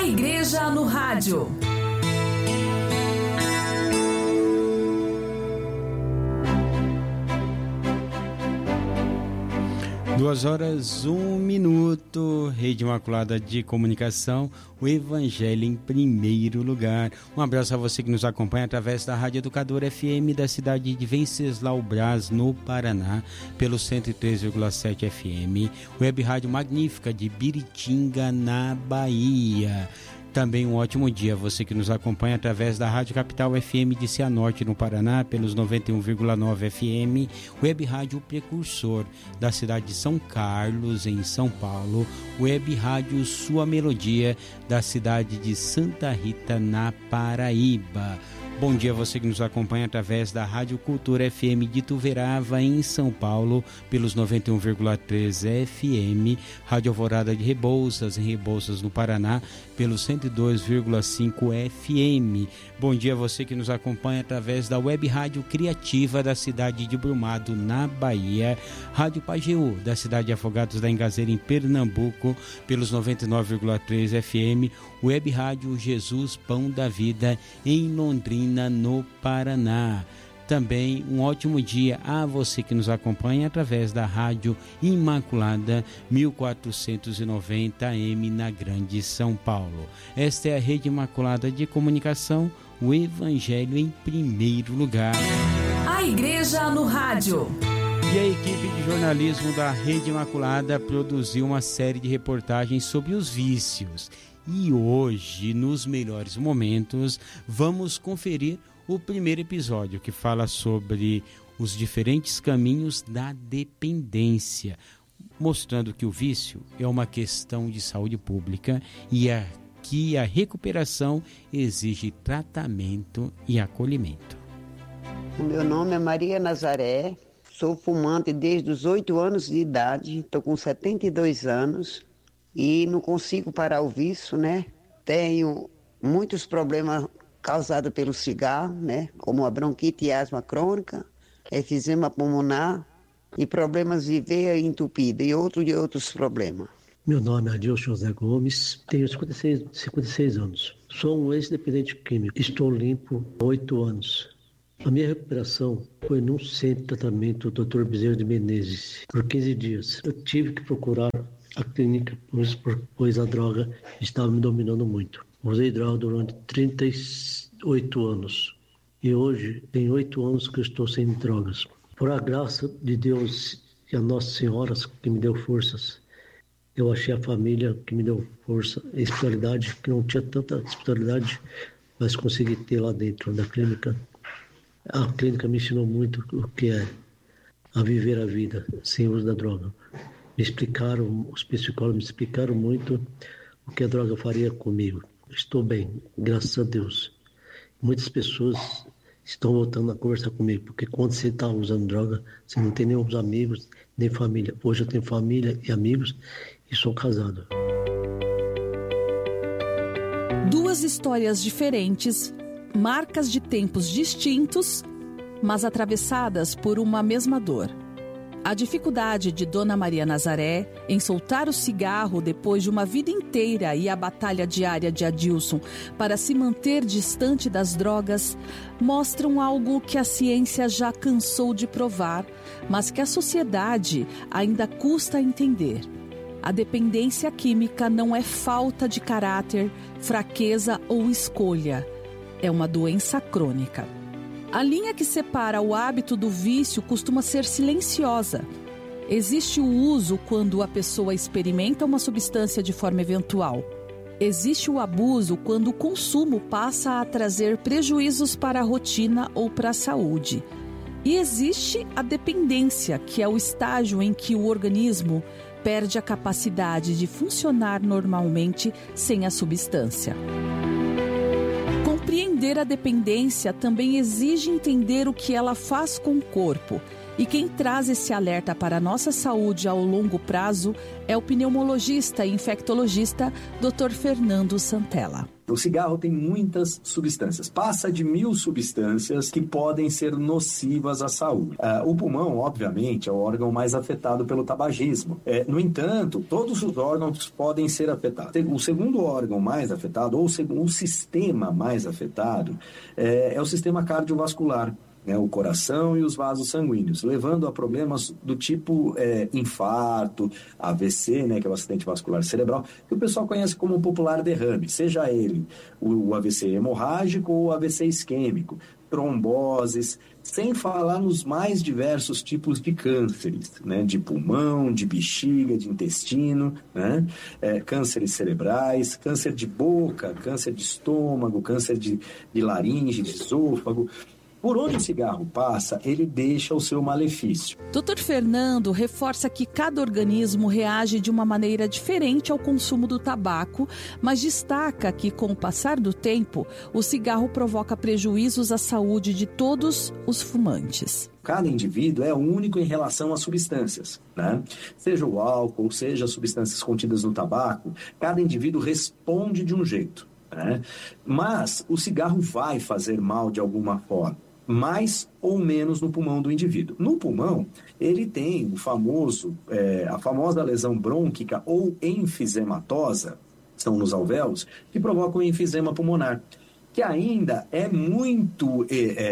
A Igreja no Rádio. 2h01, Rede Imaculada de Comunicação, o Evangelho em primeiro lugar. Um abraço a você que nos acompanha através da Rádio Educadora FM da cidade de Venceslau Braz, no Paraná, pelo 103,7 FM, Web Rádio Magnífica de Biritinga, na Bahia. Também um ótimo dia, você que nos acompanha através da Rádio Capital FM de Cianorte, no Paraná, pelos 91,9 FM, Web Rádio Precursor, da cidade de São Carlos, em São Paulo, Web Rádio Sua Melodia, da cidade de Santa Rita, na Paraíba. Bom dia a você que nos acompanha através da Rádio Cultura FM de Ituverava, em São Paulo, pelos 91,3 FM, Rádio Alvorada de Rebouças, em Rebouças, no Paraná, pelos 102,5 FM. Bom dia a você que nos acompanha através da Web Rádio Criativa da cidade de Brumado, na Bahia, Rádio Pajeú, da cidade de Afogados da Engazeira, em Pernambuco, pelos 99,3 FM, Web Rádio Jesus Pão da Vida, em Londrina, no Paraná. Também um ótimo dia a você que nos acompanha através da Rádio Imaculada 1490M, na Grande São Paulo. Esta é a Rede Imaculada de Comunicação, o Evangelho em primeiro lugar. A Igreja no Rádio. E a equipe de jornalismo da Rede Imaculada produziu uma série de reportagens sobre os vícios. E hoje, nos melhores momentos, vamos conferir o primeiro episódio, que fala sobre os diferentes caminhos da dependência, mostrando que o vício é uma questão de saúde pública e que a recuperação exige tratamento e acolhimento. O meu nome é Maria Nazaré, sou fumante desde os 8 anos de idade, estou com 72 anos e não consigo parar o vício, né? Tenho muitos problemas causados pelo cigarro, né? Como a bronquite e asma crônica, efizema pulmonar e problemas de veia entupida e outros problemas. Meu nome é Adilson José Gomes, tenho 56 anos. Sou um ex-dependente químico, estou limpo há 8 anos. A minha recuperação foi num centro de tratamento do Dr. Bezerra de Menezes, por 15 dias. Eu tive que procurar a clínica, pois a droga estava me dominando muito. Usei droga durante 38 anos e hoje tem 8 anos que eu estou sem drogas. Por a graça de Deus e a Nossa Senhora que me deu forças, eu achei a família que me deu força, a espiritualidade, que não tinha tanta espiritualidade, mas consegui ter lá dentro da clínica. A clínica me ensinou muito o que é a viver a vida sem uso da droga. Os psicólogos me explicaram muito o que a droga faria comigo. Estou bem, graças a Deus. Muitas pessoas estão voltando a conversar comigo, porque quando você está usando droga, você não tem nenhum amigos, nem família. Hoje eu tenho família e amigos e sou casado. Duas histórias diferentes, marcas de tempos distintos, mas atravessadas por uma mesma dor. A dificuldade de Dona Maria Nazaré em soltar o cigarro depois de uma vida inteira e a batalha diária de Adilson para se manter distante das drogas mostram algo que a ciência já cansou de provar, mas que a sociedade ainda custa entender. A dependência química não é falta de caráter, fraqueza ou escolha. É uma doença crônica. A linha que separa o hábito do vício costuma ser silenciosa. Existe o uso quando a pessoa experimenta uma substância de forma eventual. Existe o abuso quando o consumo passa a trazer prejuízos para a rotina ou para a saúde. E existe a dependência, que é o estágio em que o organismo perde a capacidade de funcionar normalmente sem a substância. Compreender a dependência também exige entender o que ela faz com o corpo E quem traz esse alerta para a nossa saúde ao longo prazo é o pneumologista e infectologista Dr. Fernando Santella. O cigarro tem muitas substâncias, passa de 1000 substâncias que podem ser nocivas à saúde. O pulmão, obviamente, é o órgão mais afetado pelo tabagismo. No entanto, todos os órgãos podem ser afetados. O segundo órgão mais afetado, ou o sistema mais afetado, é o sistema cardiovascular. O coração e os vasos sanguíneos, levando a problemas do tipo infarto, AVC, que é o acidente vascular cerebral, que o pessoal conhece como um popular derrame, seja ele o AVC hemorrágico ou o AVC isquêmico, tromboses, sem falar nos mais diversos tipos de cânceres, de pulmão, de bexiga, de intestino, cânceres cerebrais, câncer de boca, câncer de estômago, câncer de laringe, de esôfago. Por onde o cigarro passa, ele deixa o seu malefício. Dr. Fernando reforça que cada organismo reage de uma maneira diferente ao consumo do tabaco, mas destaca que, com o passar do tempo, o cigarro provoca prejuízos à saúde de todos os fumantes. Cada indivíduo é único em relação às substâncias, Seja o álcool, seja as substâncias contidas no tabaco, cada indivíduo responde de um jeito, Mas o cigarro vai fazer mal de alguma forma, mais ou menos no pulmão do indivíduo. No pulmão, ele tem a famosa lesão brônquica ou enfisematosa, são nos alvéolos, que provocam enfisema pulmonar, que ainda é muito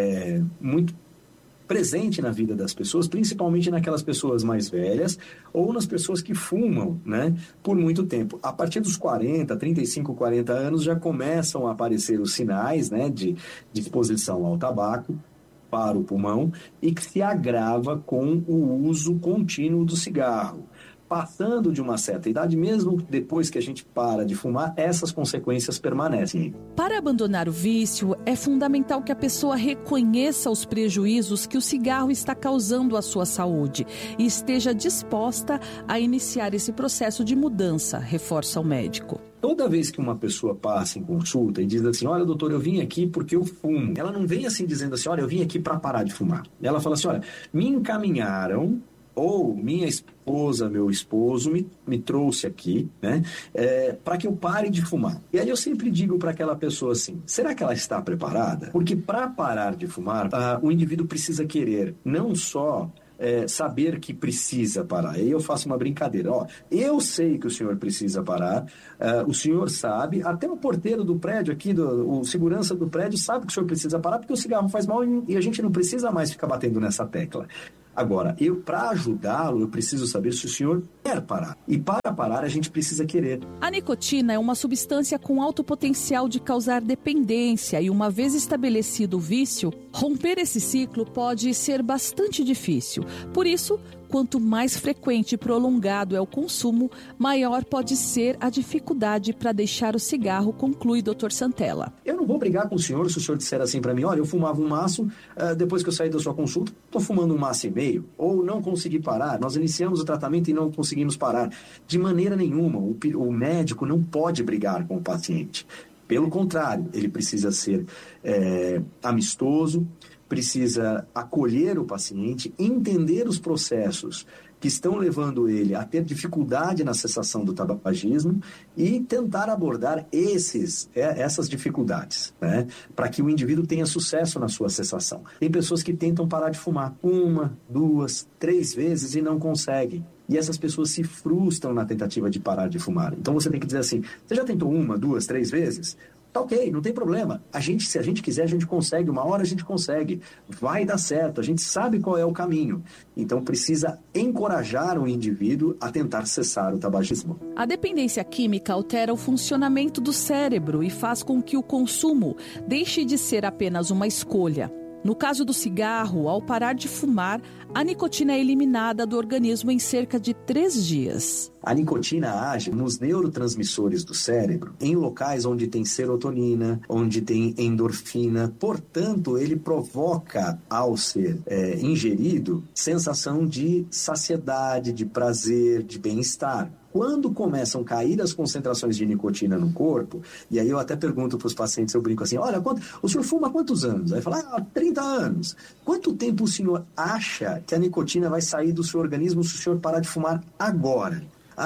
presente na vida das pessoas, principalmente naquelas pessoas mais velhas ou nas pessoas que fumam, por muito tempo. A partir dos 35, 40 anos já começam a aparecer os sinais, de exposição ao tabaco para o pulmão e que se agrava com o uso contínuo do cigarro. Passando de uma certa idade, mesmo depois que a gente para de fumar, essas consequências permanecem. Para abandonar o vício, é fundamental que a pessoa reconheça os prejuízos que o cigarro está causando à sua saúde e esteja disposta a iniciar esse processo de mudança, reforça o médico. Toda vez que uma pessoa passa em consulta e diz assim, olha, doutor, eu vim aqui porque eu fumo. Ela não vem assim dizendo assim, olha, eu vim aqui para parar de fumar. Ela fala assim, olha, me encaminharam, ou minha esposa, meu esposo me trouxe aqui, para que eu pare de fumar. E aí eu sempre digo para aquela pessoa assim, será que ela está preparada? Porque para parar de fumar, o indivíduo precisa querer, não só saber que precisa parar. Aí eu faço uma brincadeira. Eu sei que o senhor precisa parar, o senhor sabe, até o porteiro do prédio aqui, o segurança do prédio sabe que o senhor precisa parar porque o cigarro faz mal e a gente não precisa mais ficar batendo nessa tecla. Agora, para ajudá-lo, eu preciso saber se o senhor quer parar. E para parar, a gente precisa querer. A nicotina é uma substância com alto potencial de causar dependência e, uma vez estabelecido o vício, romper esse ciclo pode ser bastante difícil. Por isso, quanto mais frequente e prolongado é o consumo, maior pode ser a dificuldade para deixar o cigarro, conclui Dr. Santella. Eu não vou brigar com o senhor se o senhor disser assim para mim, olha, eu fumava um maço, depois que eu saí da sua consulta, estou fumando um maço e meio, ou não consegui parar, nós iniciamos o tratamento e não conseguimos parar. De maneira nenhuma, o médico não pode brigar com o paciente. Pelo contrário, ele precisa ser amistoso, precisa acolher o paciente, entender os processos que estão levando ele a ter dificuldade na cessação do tabagismo e tentar abordar essas dificuldades, para que o indivíduo tenha sucesso na sua cessação. Tem pessoas que tentam parar de fumar 1, 2, 3 vezes e não conseguem. E essas pessoas se frustram na tentativa de parar de fumar. Então você tem que dizer assim, você já tentou 1, 2, 3 vezes? Tá ok, não tem problema. Se a gente quiser, a gente consegue. Uma hora a gente consegue. Vai dar certo. A gente sabe qual é o caminho. Então, precisa encorajar o indivíduo a tentar cessar o tabagismo. A dependência química altera o funcionamento do cérebro e faz com que o consumo deixe de ser apenas uma escolha. No caso do cigarro, ao parar de fumar, a nicotina é eliminada do organismo em cerca de 3 dias. A nicotina age nos neurotransmissores do cérebro em locais onde tem serotonina, onde tem endorfina. Portanto, ele provoca, ao ser ingerido, sensação de saciedade, de prazer, de bem-estar. Quando começam a cair as concentrações de nicotina no corpo, e aí eu até pergunto para os pacientes, eu brinco assim, olha, o senhor fuma há quantos anos? Aí fala, 30 anos. Quanto tempo o senhor acha que a nicotina vai sair do seu organismo se o senhor parar de fumar agora?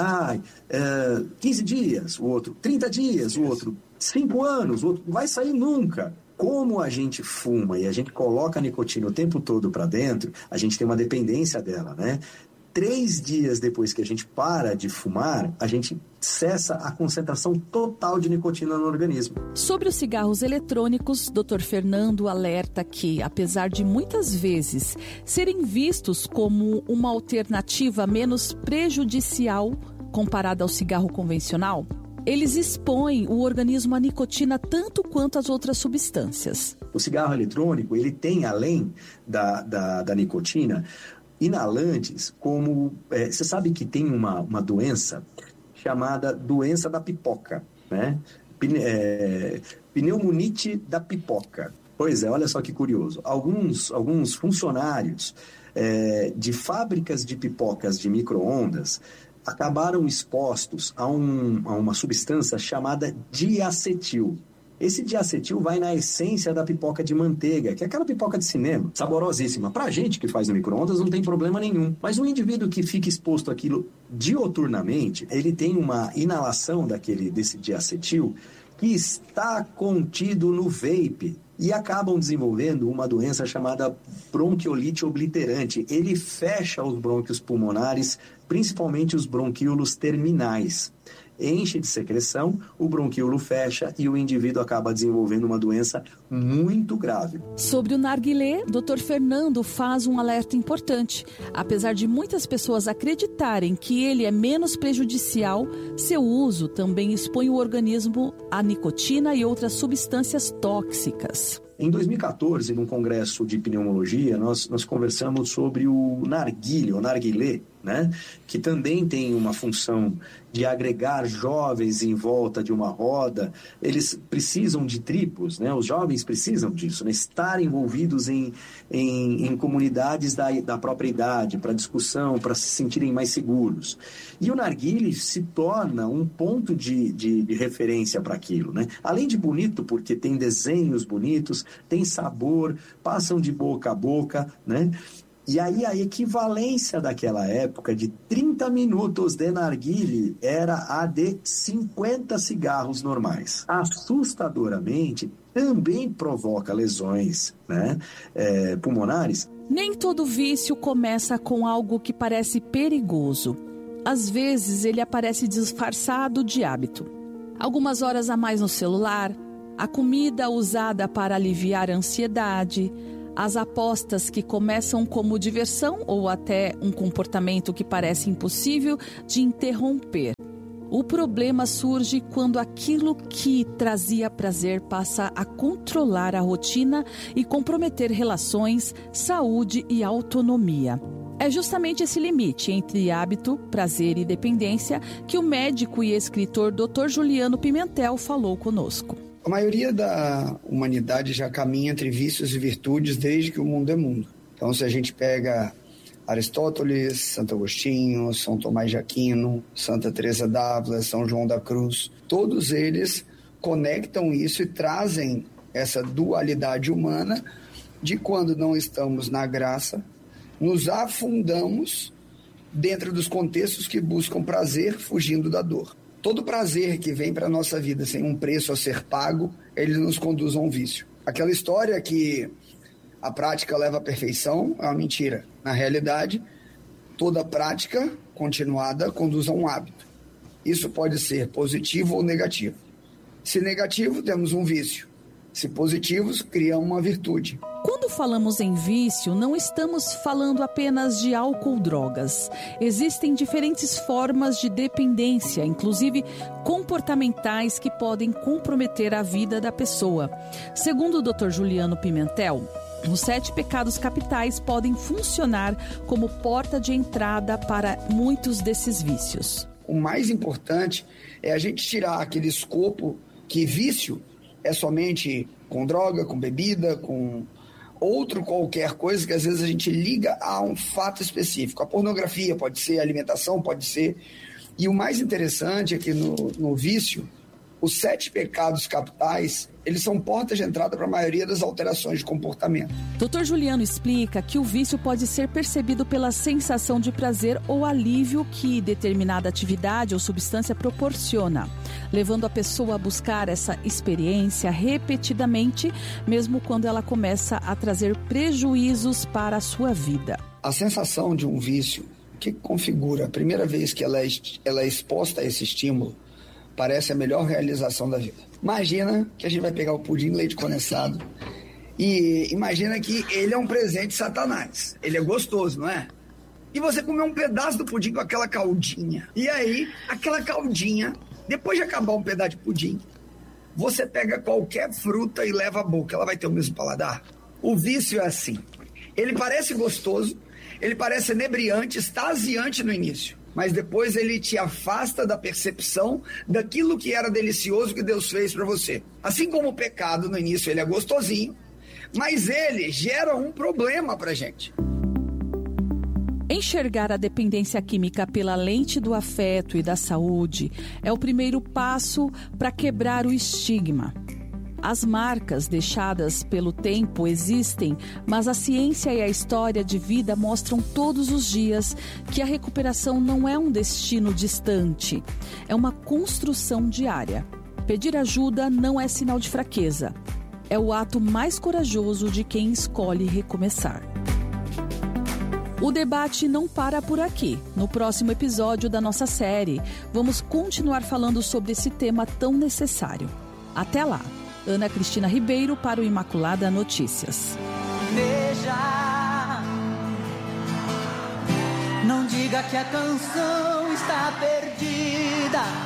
15 dias, o outro 30 dias, o outro 5 anos, o outro não vai sair nunca. Como a gente fuma e a gente coloca a nicotina o tempo todo para dentro, a gente tem uma dependência dela, né? 3 dias depois que a gente para de fumar, a gente cessa a concentração total de nicotina no organismo. Sobre os cigarros eletrônicos, Dr. Fernando alerta que, apesar de muitas vezes serem vistos como uma alternativa menos prejudicial comparada ao cigarro convencional, eles expõem o organismo à nicotina tanto quanto as outras substâncias. O cigarro eletrônico, ele tem, além da nicotina, inalantes, como... você sabe que tem uma doença chamada doença da pipoca, né? Pneumonite da pipoca. Pois é, olha só que curioso. Alguns funcionários de fábricas de pipocas de micro-ondas acabaram expostos a uma substância chamada diacetil. Esse diacetil vai na essência da pipoca de manteiga, que é aquela pipoca de cinema, saborosíssima. Pra gente que faz no micro-ondas não tem problema nenhum. Mas o indivíduo que fica exposto àquilo dioturnamente, ele tem uma inalação desse diacetil que está contido no vape e acabam desenvolvendo uma doença chamada bronquiolite obliterante. Ele fecha os brônquios pulmonares, principalmente os bronquíolos terminais. Enche de secreção, o bronquíolo fecha e o indivíduo acaba desenvolvendo uma doença muito grave. Sobre o narguilé, Dr. Fernando faz um alerta importante. Apesar de muitas pessoas acreditarem que ele é menos prejudicial, seu uso também expõe o organismo à nicotina e outras substâncias tóxicas. Em 2014, num congresso de pneumologia, nós conversamos sobre o narguilé, né? Que também tem uma função de agregar jovens em volta de uma roda. Eles precisam de triplos, né? Os jovens precisam disso, né? Estar envolvidos em comunidades da própria idade, para discussão, para se sentirem mais seguros. E o narguilé se torna um ponto de referência para aquilo, né? Além de bonito, porque tem desenhos bonitos, tem sabor, passam de boca a boca, né? E aí a equivalência daquela época de 30 minutos de narguilé era a de 50 cigarros normais. Assustadoramente, também provoca lesões, né, pulmonares. Nem todo vício começa com algo que parece perigoso. Às vezes ele aparece disfarçado de hábito. Algumas horas a mais no celular, a comida usada para aliviar a ansiedade, as apostas que começam como diversão ou até um comportamento que parece impossível de interromper. O problema surge quando aquilo que trazia prazer passa a controlar a rotina e comprometer relações, saúde e autonomia. É justamente esse limite entre hábito, prazer e dependência que o médico e escritor Dr. Juliano Pimentel falou conosco. A maioria da humanidade já caminha entre vícios e virtudes desde que o mundo é mundo. Então, se a gente pega Aristóteles, Santo Agostinho, São Tomás de Aquino, Santa Teresa d'Ávila, São João da Cruz, todos eles conectam isso e trazem essa dualidade humana de quando não estamos na graça, nos afundamos dentro dos contextos que buscam prazer fugindo da dor. Todo prazer que vem para a nossa vida sem um preço a ser pago, ele nos conduz a um vício. Aquela história que a prática leva à perfeição é uma mentira. Na realidade, toda prática continuada conduz a um hábito. Isso pode ser positivo ou negativo. Se negativo, temos um vício. Se positivos, criamos uma virtude. Quando falamos em vício, não estamos falando apenas de álcool ou drogas. Existem diferentes formas de dependência, inclusive comportamentais, que podem comprometer a vida da pessoa. Segundo o Dr. Juliano Pimentel, os 7 pecados capitais podem funcionar como porta de entrada para muitos desses vícios. o mais importante é a gente tirar aquele escopo que vício é somente com droga, com bebida, com outro qualquer coisa que às vezes a gente liga a um fato específico. A pornografia pode ser, a alimentação pode ser. E o mais interessante é que no vício, os 7 pecados capitais, eles são portas de entrada para a maioria das alterações de comportamento. Dr. Juliano explica que o vício pode ser percebido pela sensação de prazer ou alívio que determinada atividade ou substância proporciona, levando a pessoa a buscar essa experiência repetidamente, mesmo quando ela começa a trazer prejuízos para a sua vida. A sensação de um vício, que configura a primeira vez que ela é exposta a esse estímulo, parece a melhor realização da vida. Imagina que a gente vai pegar o pudim leite condensado e imagina que ele é um presente de Satanás. Ele é gostoso, não é? E você comeu um pedaço do pudim com aquela caldinha. E aí, aquela caldinha, depois de acabar um pedaço de pudim, você pega qualquer fruta e leva à boca. Ela vai ter o mesmo paladar? O vício é assim. Ele parece gostoso, ele parece inebriante, extasiante no início. Mas depois ele te afasta da percepção daquilo que era delicioso que Deus fez para você. Assim como o pecado, no início ele é gostosinho, mas ele gera um problema para a gente. Enxergar a dependência química pela lente do afeto e da saúde é o primeiro passo para quebrar o estigma. As marcas deixadas pelo tempo existem, mas a ciência e a história de vida mostram todos os dias que a recuperação não é um destino distante, é uma construção diária. Pedir ajuda não é sinal de fraqueza, é o ato mais corajoso de quem escolhe recomeçar. O debate não para por aqui. No próximo episódio da nossa série, vamos continuar falando sobre esse tema tão necessário. Até lá! Ana Cristina Ribeiro para o Imaculada Notícias. Veja, não diga que a canção está perdida.